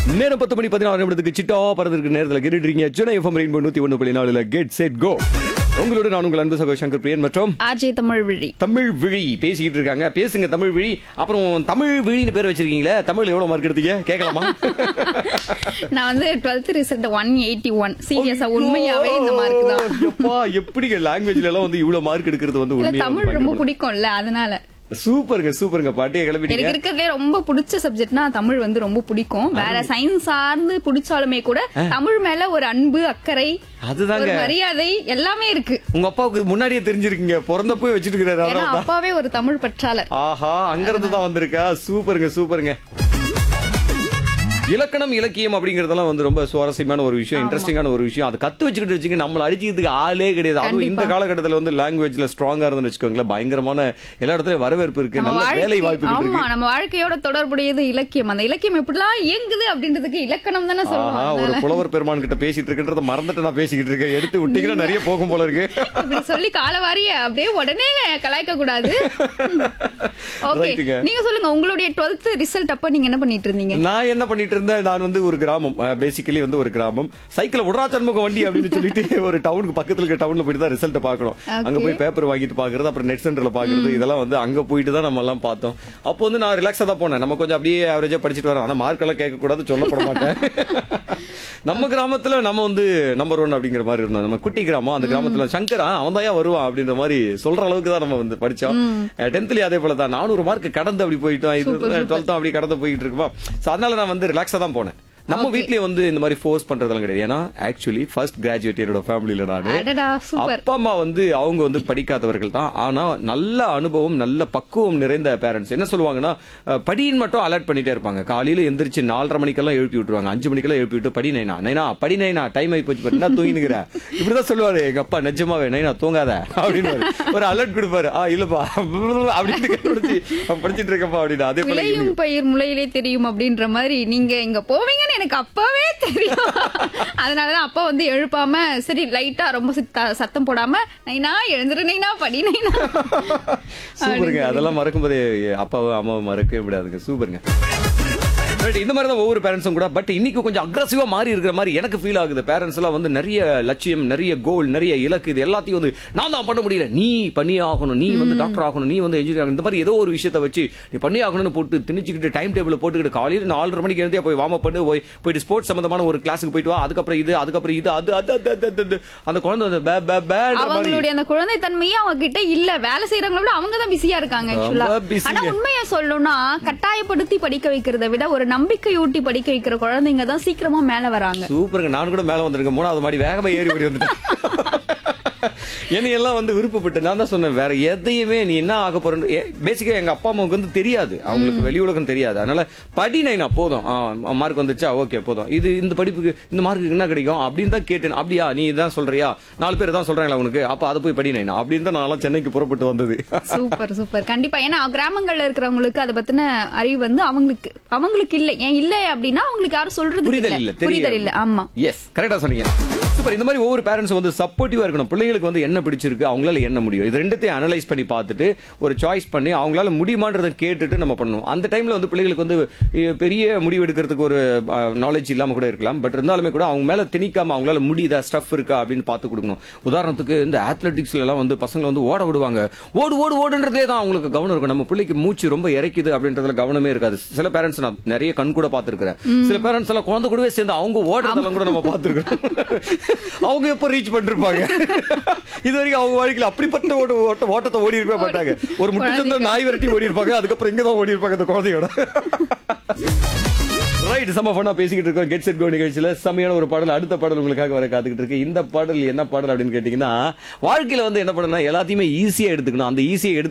நேரம் 10 மணி 16 நிமிடத்துக்கு சிட்டா பறந்துருக்கு நேரத்தில் கேட்டுறீங்க Chennai FM rainbow 101.4 get set go. உங்களோட நான் உங்கள் அன்பு சகோ சங்கர் பிரியன் மற்றும் ஆர்ஜே தமிழ் விழி பேசிக்கிட்டு இருக்காங்க. பேசுங்க தமிழ் விழி. அப்புறம் தமிழ் விழின்னு பேர் வச்சிருக்கீங்களே, தமிழ் எவ்வளவு மார்க் எடுத்தீங்க கேட்கலாமா? நான் வந்து 12th ரிசல்ட் 181. சீரியஸா உண்மையாவே இந்த மார்க் தான். எப்பா எப்படி லாங்குவேஜ்ல எல்லாம் வந்து இவ்வளவு மார்க் எடுக்கிறது வந்து உண்மையா தமிழ் ரொம்ப பிடிக்கும்ல, அதனால. சூப்பருங்க பாட்டியை கிளம்பிட்டீங்க. எனக்கு இருக்கிறதே ரொம்ப பிடிச்ச சப்ஜெக்ட்னா தமிழ் வந்து ரொம்ப பிடிக்கும். வேற சயின்ஸ் சார்ந்து பிடிச்சாலுமே கூட தமிழ் மேல ஒரு அன்பு, அக்கறை, அதுதாங்க மரியாதை எல்லாமே இருக்கு. உங்க அப்பாவுக்கு முன்னாடியே தெரிஞ்சிருக்கீங்க, பிறந்தப்போ வச்சிட்டு இருக்கிறாரு. அப்பாவே ஒரு தமிழ் பற்றாளர். ஆஹா, அங்க இருந்து தான் வந்திருக்கா. சூப்பருங்க. இலக்கணம் இலக்கியம் அப்படிங்கறதெல்லாம் வந்து ரொம்ப சுவாரஸ்யமான ஒரு விஷயம், இன்ட்ரெஸ்டிங்கான ஒரு விஷயம். அது கத்து வச்சுக்கிட்டு வச்சுக்க நம்மள அடிச்சுக்கிறதுக்கு ஆளே கிடையாது. அதுவும் இந்த காலகட்டத்தில் வந்து லாங்குவேஜ்ல ஸ்ட்ராங்கா இருந்து வச்சுக்கோங்களேன், பயங்கரமான எல்லா இடத்துலயும் வரவேற்பு இருக்கு, நல்ல வேலை வாய்ப்பு. ஆமா, நம்ம வாழ்க்கையோட தொடர்புடையது இலக்கியம். அந்த இலக்கியம் எப்படிலாம் இயங்குது அப்படின்றதுக்கு இலக்கணம் தானே சொல்லுவாங்க. ஒரு புலவர் பெருமான் கிட்ட பேசிட்டு இருக்குன்றத மறந்துட்டு நான் பேசிக்கிட்டு இருக்கேன். எடுத்து விட்டீங்கன்னா நிறைய போகும் போல இருக்கு. இப்படி சொல்லி காலவாரிய அப்படியே உடனே கலாய்க்க கூடாது. ஓகே, நீங்க சொல்லுங்க, உங்களுடைய 12th ரிசல்ட் அப்ப நீங்க என்ன பண்ணிட்டு இருந்தீங்க? நான் என்ன பண்ணிட்டு இருந்தேன், நான் வந்து ஒரு கிராமம், பேசிக்கலி வந்து ஒரு கிராமம், சைக்கிள் விடுறா சண்முக வண்டி அப்படின்னு சொல்லிட்டு ஒரு டவுனுக்கு பக்கத்துல இருக்க டவுன்ல போயிட்டு தான் ரிசல்ட் பாக்கணும். அங்க போய் பேப்பர் வாங்கிட்டு பாக்குறது, அப்புறம் நெட் சென்டர்ல பாக்குறது, இதெல்லாம் வந்து அங்க போயிட்டு தான் நம்ம எல்லாம் பார்த்தோம். அப்போ வந்து நான் ரிலாக்ஸா தான் போனேன். நம்ம கொஞ்சம் அப்படியே ஆவரேஜா படிச்சுட்டு வரோம். ஆனா மார்க் எல்லாம் கேட்க கூடாது, சொல்லப்பட மாட்டேன். நம்ம கிராமத்துல நம்ம வந்து நம்பர் 1 அப்படிங்கிற மாதிரி இருந்தோம். நம்ம குட்டி கிராமம், அந்த கிராமத்துல சங்கரா அவன் தான் வருவான் அப்படின்ற மாதிரி சொல்ற அளவுக்கு தான் நம்ம வந்து படிச்சோம். 10th அதே போல தான் 400 மார்க் கடந்து அப்படி போயிட்டோம். 12th அப்படி கடந்து போயிட்டு இருக்கோம். அதனால நான் வந்து ரிலாக்ஸா தான் போனேன். நம்ம வீட்லயே வந்து இந்த மாதிரி ஃபோர்ஸ் பண்றதெல்லாம் கிடையாது. ஏன்னா ஆக்சுவலி ஃபர்ஸ்ட் கிராஜுவேட் என்னோட ஃபேமிலில நானு. அப்பா அம்மா வந்து அவங்க வந்து படிக்காதவர்கள் தான். ஆனா நல்ல அனுபவம், நல்ல பக்குவம் நிறைந்த பேரண்ட்ஸ். என்ன சொல்லுவாங்கன்னா, படின்னு மட்டும் அலர்ட் பண்ணிட்டே இருப்பாங்க. காலையில எந்திரிச்சு 4:30 மணிக்கெல்லாம் எழுப்பி விட்டுருவாங்க. 5 மணிக்கெல்லாம் எழுப்பி விட்டு படி நைனா டைம் ஆகி போச்சு, என்ன தூங்கினுங்கிற இப்படிதான் சொல்லுவாரு எங்க அப்பா. நிஜமாவே நைனா தூங்காத அப்படின்னு ஒரு அலர்ட் கொடுப்பாரு. இல்லப்பா அப்படின்னு படிச்சுட்டு இருக்கப்பா அப்படின்னு. அதே போல பயிர் முளையிலே தெரியும் அப்படின்ற மாதிரி நீங்க இங்க போவீங்க எனக்கு அப்பவே தெரியும். அதனாலதான் அப்பா வந்து எழுப்பாம, சரி லைட்டா ரொம்ப சத்தம் போடாம, நைனா எழுந்துரு நைனா, படி நைனா. சூப்பருங்க. அதெல்லாம் மறக்கும் போதே அப்பாவும் அம்மாவும் மறக்கவே விடாதுங்க. சூப்பருங்க. இந்த மாதிரி தான் ஒவ்வொரு பேரண்ட்ஸும் கூட. பட் இன்னைக்கு கொஞ்சம் அக்ரெசிவா மாறி இருக்கிற மாதிரி எனக்கு ஃபீல் ஆகுது. பேரண்ட்ஸ் எல்லாம் வந்து நிறைய லட்சியம், நிறைய கோல், நிறைய இலக்கு, இது எல்லாத்தையும் வந்து நான் தான் பண்ண முடியல, நீ பண்ணி ஆகணும், நீ வந்து டாக்டர் ஆகணும், நீ வந்து இன்ஜினியர் ஆகணும், இந்த மாதிரி ஏதோ ஒரு விஷயத்தை வச்சு நீ பண்ணி ஆகணும்னு போட்டு திணிச்சுக்கிட்டு டைம் டேபிள் போட்டுக்கிட்டு காலையில் 4:30 மணிக்கு எழுந்தே போய் வார்ம் அப் பண்ணி போயிட்டு ஸ்போர்ட்ஸ் சம்பந்தமான ஒரு கிளாஸுக்கு போயிட்டு வா, அதுக்கப்புறம் இது அது அந்த குழந்தை அவங்களுடைய அந்த குழந்தை தன்மையே அவங்க கிட்ட இல்ல. வேலை செய்யறவங்கள விட அவங்க தான் பிஸியா இருக்காங்க. ஆனா உண்மையா சொல்லணும்னா, கட்டாயப்படுத்தி படிக்க வைக்கிறத விட ஒரு நம்பிக்கையூட்டி படிக்க வைக்கிற குழந்தைங்க தான் சீக்கிரமா மேல வராங்க. சூப்பருங்க. நான் கூட மேல வந்திருக்கேன். 3வது மாடி வேகமா ஏறி ஓடி வந்துட்டேன். என்னையெல்லாம் வந்து விருப்பப்பட்டு நான் தான் சொன்னேன், வேற எதையுமே நீ என்ன ஆக போறேன்னு. பேசிக்கா எங்க அப்பா அம்மாவுக்கு வந்து தெரியாது, அவங்களுக்கு வெளி உலகம் தெரியாது. அதனால படி நைனா போதும், மார்க் வந்துச்சா ஓகே போதும், இது இந்த படிப்புக்கு இந்த மார்க்கு என்ன கிடைக்கும் அப்படின்னு தான் கேட்டேன். அப்படியா நீ இதான் சொல்றியா, 4 பேர் தான் சொல்றாங்களா உனக்கு, அப்ப அதை போய் படி நைனா அப்படின்னு தான் நான் சென்னைக்கு புறப்பட்டு வந்தது. சூப்பர் கண்டிப்பா. ஏன்னா கிராமங்கள்ல இருக்கிறவங்களுக்கு அதை பத்தின அறிவு வந்து அவங்களுக்கு இல்ல. ஏன் இல்ல அப்படின்னா அவங்களுக்கு யாரும் சொல்றது புரிதல் இல்ல. ஆமா, எஸ், கரெக்டா சொன்னீங்க. சூப்பர். இந்த மாதிரி ஒவ்வொரு பேரண்ட்ஸ் வந்து சப்போர்ட்டிவா இருக்கணும். பிள்ளைங்களுக்கு வந்து என்ன பிடிச்சிருக்கு, அவங்களால என்ன முடியும், இது ரெண்டுத்தையும் அனலைஸ் பண்ணி பார்த்துட்டு ஒரு சாய்ஸ் பண்ணி அவங்களால முடியுமான்றதை கேட்டுட்டு நம்ம பண்ணணும். அந்த டைம்ல வந்து பிள்ளைகளுக்கு வந்து பெரிய முடிவு எடுக்கிறதுக்கு ஒரு நாலேஜ் இல்லாம கூட இருக்கலாம். பட் இருந்தாலுமே கூட அவங்க மேல திணிக்காம அவங்களால முடியுதா, ஸ்டஃப் இருக்கா அப்படின்னு பார்த்து கொடுக்கணும். உதாரணத்துக்கு இந்த அத்லெட்டிக்ஸ்ல எல்லாம் வந்து பசங்களை வந்து ஓட விடுவாங்க. ஓடுன்றதே தான் அவங்களுக்கு கவனம் இருக்கும். நம்ம பிள்ளைக்கு மூச்சு ரொம்ப இறைக்குது அப்படின்றதுல கவனமே இருக்காது. சில பேரண்ட்ஸ் நான் நிறைய கண் கூட பார்த்திருக்கிறேன். சில பேரண்ட்ஸ் எல்லாம் குழந்தை கூடவே சேர்ந்து அவங்க ஓடுறதெல்லாம் கூட நம்ம பார்த்திருக்கோம். அவங்க எப்ப ரீச் பண்ணிருப்பாங்க, இது வரைக்கும் அவங்க வாழ்க்கையில் அப்படிப்பட்ட ஓட்டத்தை ஓடி இருக்க மாட்டாங்க. ஒரு முட்டுச்சந்த நாய் விரட்டி ஓடி இருப்பாங்க, அதுக்கப்புறம் இங்கதான் ஓடி இருப்பாங்க அந்த குழந்தையோட. ரைட், செம்ம ஃபன்னா பேசிக்கிட்டு இருக்கோம் கெட் செட் கோ நிகழ்ச்சியில. செம்மையான ஒரு பாடல், அடுத்த பாடல் உங்களுக்காக வர காத்துக்கிட்டு இருக்கு. இந்த பாடல் என்ன பாடல் அப்படின்னு கேட்டீங்கன்னா, வாழ்க்கையில வந்து என்ன பண்ணணும், எல்லாத்தையுமே ஈஸியா எடுத்துக்கணும். அந்த ஈஸியா எடுத்து